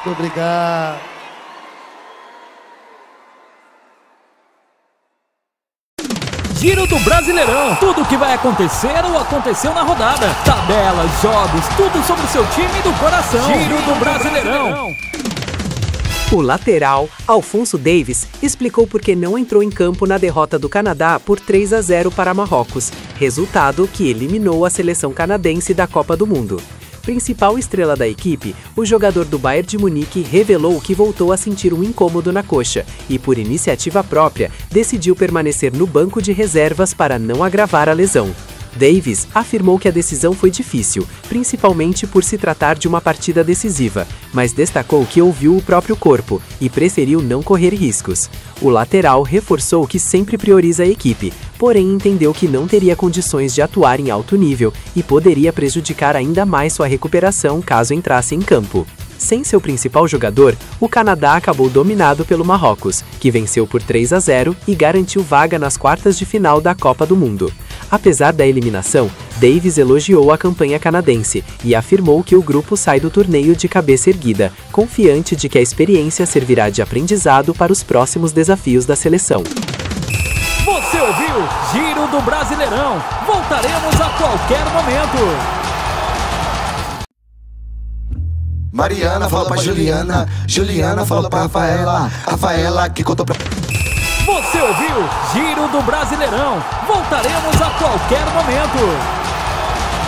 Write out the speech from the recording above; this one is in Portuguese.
Muito obrigado. Giro do Brasileirão. Tudo o que vai acontecer ou aconteceu na rodada. Tabelas, jogos, tudo sobre o seu time do coração. Giro do Brasileirão. O lateral, Alphonso Davies, explicou por que não entrou em campo na derrota do Canadá por 3-0 para Marrocos, resultado que eliminou a seleção canadense da Copa do Mundo. Principal estrela da equipe, o jogador do Bayern de Munique revelou que voltou a sentir um incômodo na coxa e, por iniciativa própria, decidiu permanecer no banco de reservas para não agravar a lesão. Davies afirmou que a decisão foi difícil, principalmente por se tratar de uma partida decisiva, mas destacou que ouviu o próprio corpo e preferiu não correr riscos. O lateral reforçou que sempre prioriza a equipe, porém entendeu que não teria condições de atuar em alto nível e poderia prejudicar ainda mais sua recuperação caso entrasse em campo. Sem seu principal jogador, o Canadá acabou dominado pelo Marrocos, que venceu por 3-0 e garantiu vaga nas quartas de final da Copa do Mundo. Apesar da eliminação, Davies elogiou a campanha canadense e afirmou que o grupo sai do torneio de cabeça erguida, confiante de que a experiência servirá de aprendizado para os próximos desafios da seleção. Você ouviu Giro do Brasileirão. Voltaremos a qualquer momento. Mariana falou pra Juliana, Juliana falou pra Rafaela, Rafaela que contou pra... Você ouviu Giro do Brasileirão. Voltaremos a qualquer momento.